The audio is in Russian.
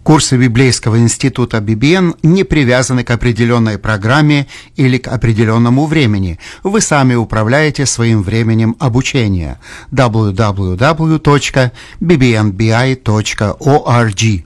Курсы Библейского института BBN не привязаны к определенной программе или к определенному времени. Вы сами управляете своим временем обучения. www.bbnbi.org